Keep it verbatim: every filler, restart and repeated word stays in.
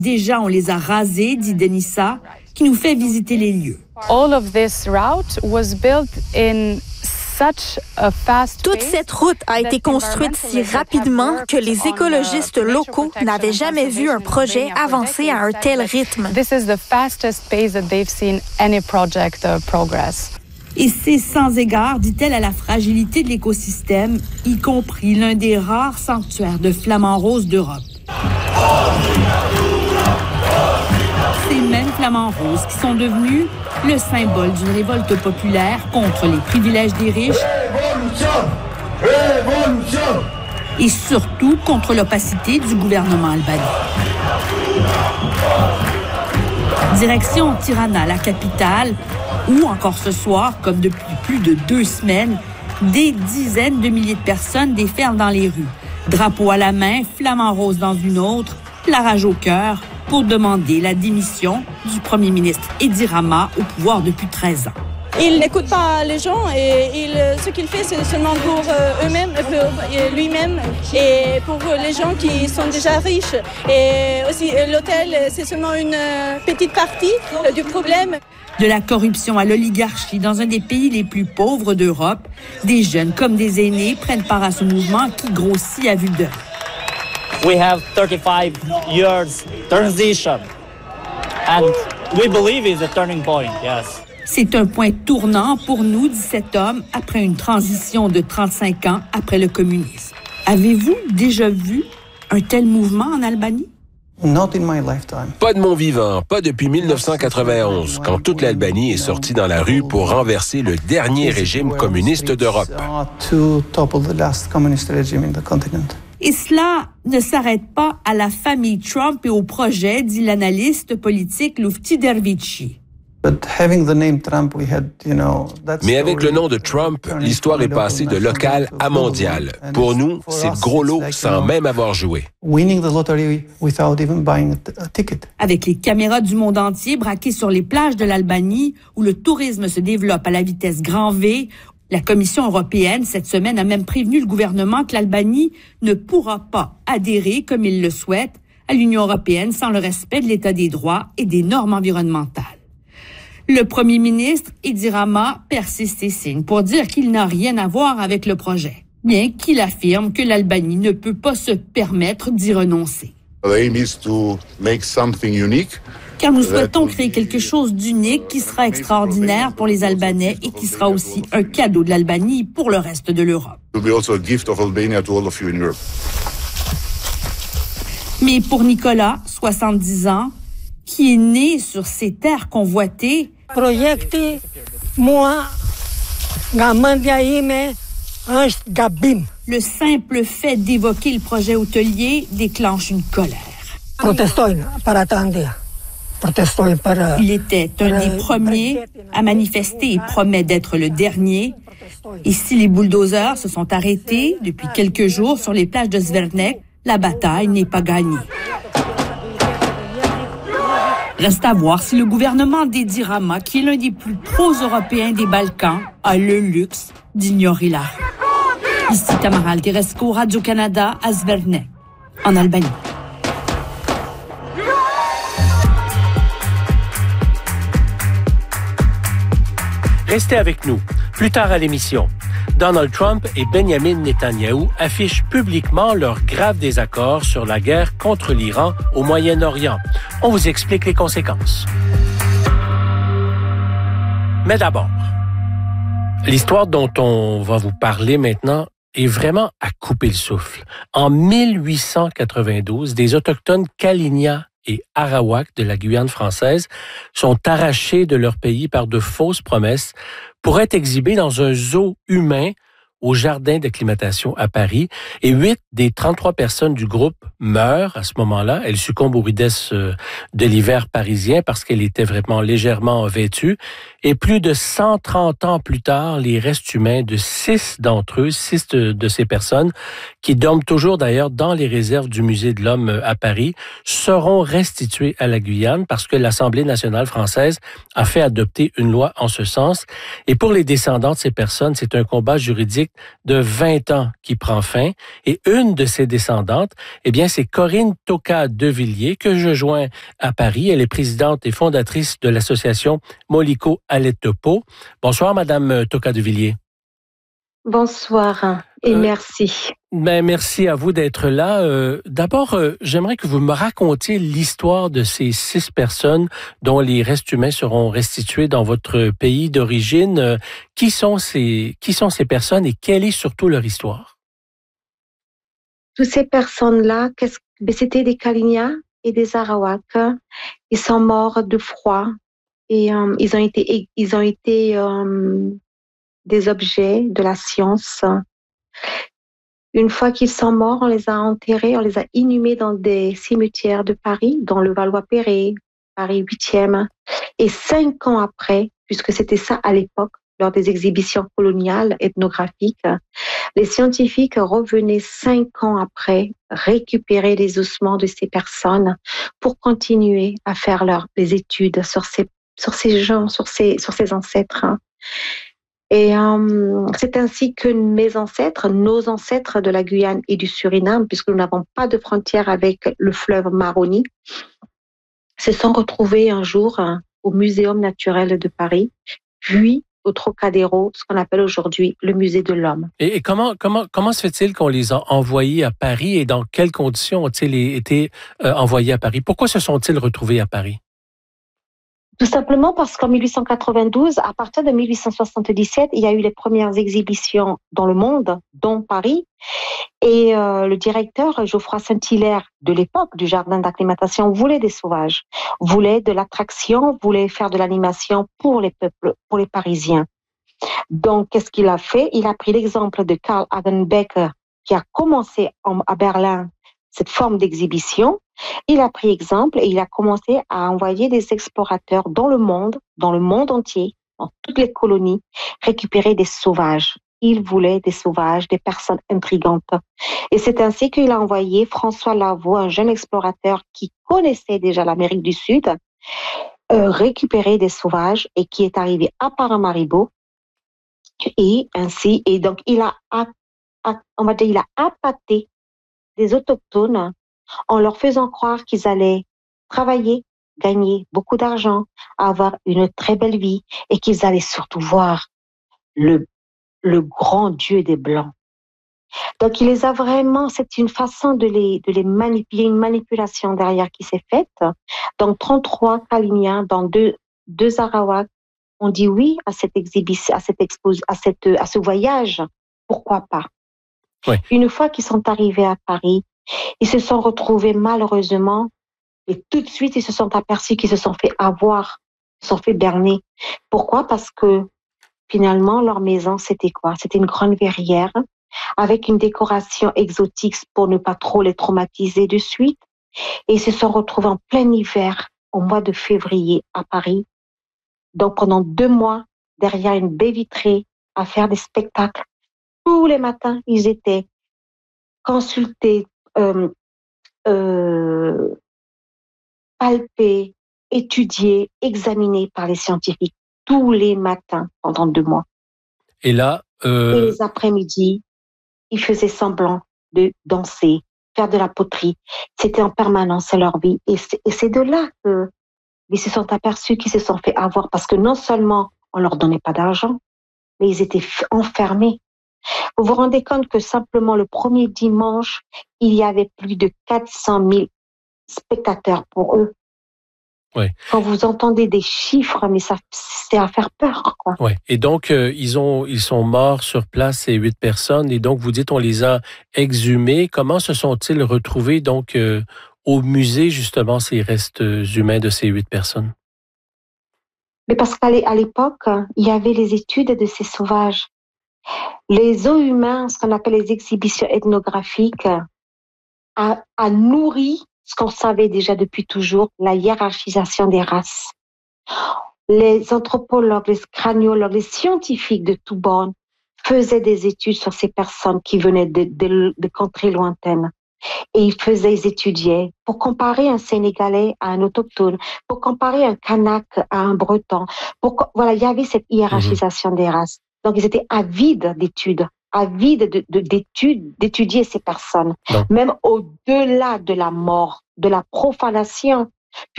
Déjà, on les a rasés, dit Denissa, qui nous fait visiter les lieux. All of this route was built in Toute cette route a été construite si rapidement que les écologistes locaux n'avaient jamais vu un projet avancer à un tel rythme. Et c'est sans égard, dit-elle, à la fragilité de l'écosystème, y compris l'un des rares sanctuaires de flamants roses d'Europe. Ces mêmes flamants roses qui sont devenus le symbole d'une révolte populaire contre les privilèges des riches Révolution! Et surtout contre l'opacité du gouvernement albanais. Direction Tirana, la capitale, où encore ce soir, comme depuis plus de deux semaines, des dizaines de milliers de personnes déferlent dans les rues. Drapeau à la main, flamant rose dans une autre, la rage au cœur, pour demander la démission du premier ministre Edi Rama au pouvoir depuis treize ans. Il n'écoute pas les gens et il, ce qu'il fait, c'est seulement pour eux-mêmes, pour lui-même et pour les gens qui sont déjà riches. Et aussi, l'hôtel, c'est seulement une petite partie du problème. De la corruption à l'oligarchie dans un des pays les plus pauvres d'Europe, des jeunes comme des aînés prennent part à ce mouvement qui grossit à vue d'œil. We have thirty-five years transition, and we believe it's a turning point, yes. C'est un point tournant pour nous, dit cet homme, après une transition de trente-cinq ans après le communisme. Avez-vous déjà vu un tel mouvement en Albanie? Not in my lifetime. Pas de mon vivant, pas depuis dix-neuf cent quatre-vingt-onze, quand toute l'Albanie est sortie dans la rue pour renverser le dernier régime communiste d'Europe. Et cela ne s'arrête pas à la famille Trump et au projet, dit l'analyste politique Lufti Dervici. Mais avec le nom de Trump, l'histoire est passée de local à mondial. Pour nous, c'est de gros lot sans même avoir joué. Avec les caméras du monde entier braquées sur les plages de l'Albanie, où le tourisme se développe à la vitesse grand V, la Commission européenne, cette semaine, a même prévenu le gouvernement que l'Albanie ne pourra pas adhérer, comme il le souhaite, à l'Union européenne sans le respect de l'état des droits et des normes environnementales. Le premier ministre, Edi Rama, persiste et signe pour dire qu'il n'a rien à voir avec le projet, bien qu'il affirme que l'Albanie ne peut pas se permettre d'y renoncer. Car nous souhaitons créer quelque chose d'unique qui sera extraordinaire pour les Albanais et qui sera aussi un cadeau de l'Albanie pour le reste de l'Europe. Mais pour Nicolas, soixante-dix ans, qui est né sur ces terres convoitées, le simple fait d'évoquer le projet hôtelier déclenche une colère. Il était un des premiers à manifester et promet d'être le dernier. Et si les bulldozers se sont arrêtés depuis quelques jours sur les plages de Zvernek, la bataille n'est pas gagnée. Reste à voir si le gouvernement d'Edi Rama, qui est l'un des plus pro-européens des Balkans, a le luxe d'ignorer la rue. Ici Tamara Alterescu, Radio-Canada, à Zvernek, en Albanie. Restez avec nous. Plus tard à l'émission, Donald Trump et Benjamin Netanyahou affichent publiquement leur grave désaccord sur la guerre contre l'Iran au Moyen-Orient. On vous explique les conséquences. Mais d'abord, l'histoire dont on va vous parler maintenant est vraiment à couper le souffle. En mille huit cent quatre-vingt-douze, des Autochtones Kali'na et Arawak de la Guyane française sont arrachés de leur pays par de fausses promesses pour être exhibés dans un zoo humain au jardin d'acclimatation à Paris. Et huit des trente-trois personnes du groupe meurent à ce moment-là. Elles succombent aux rudesses de l'hiver parisien parce qu'elles étaient vraiment légèrement vêtues. Et plus de cent trente ans plus tard, les restes humains de six d'entre eux, six de, de ces personnes, qui dorment toujours d'ailleurs dans les réserves du Musée de l'Homme à Paris, seront restitués à la Guyane parce que l'Assemblée nationale française a fait adopter une loi en ce sens. Et pour les descendants de ces personnes, c'est un combat juridique de vingt ans qui prend fin. Et une de ses descendantes, eh bien, c'est Corinne Toka-Devilliers, que je joins à Paris. Elle est présidente et fondatrice de l'association Moliko Aletopo. Bonsoir, Madame Toka-Devilliers. Bonsoir et euh, merci. Ben, merci à vous d'être là. Euh, d'abord, euh, j'aimerais que vous me racontiez l'histoire de ces six personnes dont les restes humains seront restitués dans votre pays d'origine. Euh, qui sont ces, qui sont ces personnes et quelle est surtout leur histoire? Toutes ces personnes-là, qu'est-ce, c'était des Kali'na et des Arawaks. Ils sont morts de froid et euh, ils ont été, ils ont été euh, des objets de la science. Une fois qu'ils sont morts, on les a enterrés, on les a inhumés dans des cimetières de Paris, dans le Valois-Perret, Paris huitième. Et cinq ans après, puisque c'était ça à l'époque, lors des exhibitions coloniales ethnographiques, les scientifiques revenaient cinq ans après récupérer les ossements de ces personnes pour continuer à faire leurs les études sur ces, sur ces gens, sur ces, sur ces ancêtres. Et euh, c'est ainsi que mes ancêtres, nos ancêtres de la Guyane et du Suriname, puisque nous n'avons pas de frontière avec le fleuve Maroni, se sont retrouvés un jour hein, au Muséum naturel de Paris, puis au Trocadéro, ce qu'on appelle aujourd'hui le Musée de l'Homme. Et, et comment, comment, comment se fait-il qu'on les a envoyés à Paris et dans quelles conditions ont-ils été euh, envoyés à Paris? Pourquoi se sont-ils retrouvés à Paris? Tout simplement parce qu'en mille huit cent quatre-vingt-douze, à partir de mille huit cent soixante-dix-sept, il y a eu les premières exhibitions dans le monde, dont Paris. Et euh, le directeur, Geoffroy Saint-Hilaire, de l'époque du jardin d'acclimatation, voulait des sauvages, voulait de l'attraction, voulait faire de l'animation pour les peuples, pour les Parisiens. Donc, qu'est-ce qu'il a fait? Il a pris l'exemple de Karl Hagenbecker, qui a commencé en, à Berlin cette forme d'exhibition. Il a pris exemple et il a commencé à envoyer des explorateurs dans le monde, dans le monde entier, dans toutes les colonies, récupérer des sauvages. Il voulait des sauvages, des personnes intrigantes. Et c'est ainsi qu'il a envoyé François Lavaux, un jeune explorateur qui connaissait déjà l'Amérique du Sud, euh, récupérer des sauvages et qui est arrivé à Paramaribo. Et ainsi, et donc il a, on va dire, il a appâté des autochtones en leur faisant croire qu'ils allaient travailler, gagner beaucoup d'argent, avoir une très belle vie et qu'ils allaient surtout voir le, le grand Dieu des Blancs. Donc, il les a vraiment, c'est une façon de les, de les manipuler, une manipulation derrière qui s'est faite. Donc, trente-trois Kali'na, dans deux, deux Arawaks, ont dit oui à cette exhibition, à cette exposition, à cette, à ce voyage. Pourquoi pas? Oui. Une fois qu'ils sont arrivés à Paris, ils se sont retrouvés malheureusement et tout de suite ils se sont aperçus qu'ils se sont fait avoir, ils se sont fait berner. Pourquoi? Parce que finalement leur maison c'était quoi? C'était une grande verrière avec une décoration exotique pour ne pas trop les traumatiser de suite. Et ils se sont retrouvés en plein hiver au mois de février à Paris. Donc pendant deux mois derrière une baie vitrée à faire des spectacles. Tous les matins ils étaient consultés, Euh, euh, palpé, étudié, examiné par les scientifiques tous les matins pendant deux mois. Et là, euh... et les après-midi, ils faisaient semblant de danser, faire de la poterie. C'était en permanence leur vie. Et c'est, et c'est de là qu'ils se sont aperçus qu'ils se sont fait avoir parce que non seulement on leur donnait pas d'argent, mais ils étaient enfermés. Vous vous rendez compte que simplement le premier dimanche, il y avait plus de quatre cent mille spectateurs pour eux. Oui. Quand vous entendez des chiffres, mais ça, c'est à faire peur, quoi. Oui. Et donc, euh, ils ont, ils sont morts sur place, ces huit personnes. Et donc, vous dites, on les a exhumés. Comment se sont-ils retrouvés, donc, euh, au musée, justement, ces restes humains de ces huit personnes? Mais parce qu'à l'époque, il y avait les études de ces sauvages. Les os humains, ce qu'on appelle les exhibitions ethnographiques, a, a nourri ce qu'on savait déjà depuis toujours, la hiérarchisation des races. Les anthropologues, les craniologues, les scientifiques de tout bord faisaient des études sur ces personnes qui venaient de, de, de contrées lointaines. Et ils faisaient, ils étudiaient pour comparer un Sénégalais à un autochtone, pour comparer un Kanak à un Breton. Pour, voilà, il y avait cette hiérarchisation mmh. des races. Donc, ils étaient avides d'études. avide de, de, d'études, d'étudier ces personnes, non. même au-delà de la mort, de la profanation.